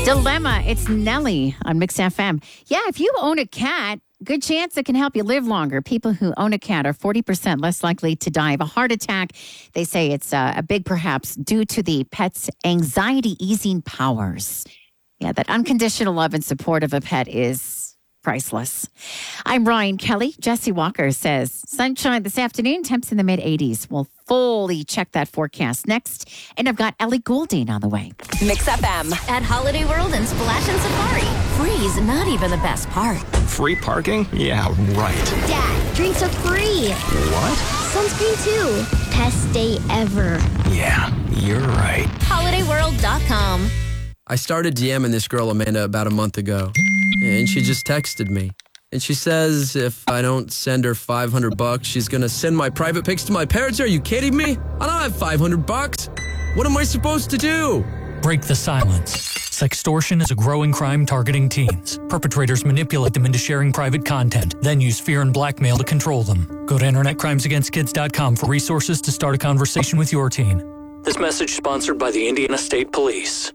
Dilemma. It's Nelly on Mix FM. Yeah, if you own a cat, good chance it can help you live longer. People who own a cat are 40% less likely to die of a heart attack. They say it's a big perhaps due to the pet's anxiety-easing powers. Yeah, that unconditional love and support of a pet is priceless. I'm Ryan Kelly. Jesse Walker says sunshine this afternoon, temps in the mid-80s. We'll fully check that forecast next. And I've got Ellie Goulding on the way. Mix FM at Holiday World and Splash and Safari. Free's not even the best part. Free parking? Yeah, right. Dad, drinks are free. What? Sunscreen too. Best day ever. Yeah, you're right. HolidayWorld.com. I started DMing this girl, Amanda, about a month ago, and she just texted me. And she says if I don't send her $500, she's going to send my private pics to my parents. Are you kidding me? I don't have $500. What am I supposed to do? Break the silence. Sextortion is a growing crime targeting teens. Perpetrators manipulate them into sharing private content, then use fear and blackmail to control them. Go to InternetCrimesAgainstKids.com for resources to start a conversation with your teen. This message sponsored by the Indiana State Police.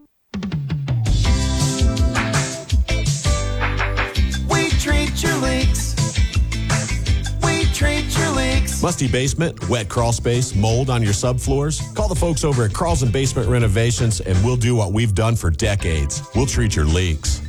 Treat your leaks. We treat your leaks. Musty basement, wet crawl space, mold on your subfloors? Call the folks over at Carlson Basement Renovations and we'll do what we've done for decades. We'll treat your leaks.